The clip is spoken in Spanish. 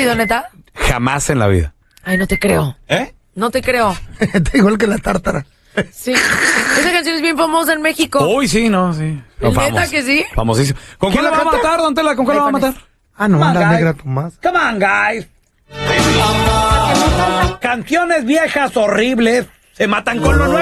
oído, neta? Jamás en la vida. Ay, no te creo. ¿Eh? No te creo. Está igual que la tártara. Sí. Esa canción es bien famosa en México. Uy, sí, no, sí. No, ¿Neta que sí? Famosísimo. ¿Con qué ¿Quién la la va a canta? matar, don Tela? ¿Con qué la va a matar? Ah, no, Come on, la guys. negra Tomás. Come on, guys. Canciones viejas horribles se matan con lo nuevo.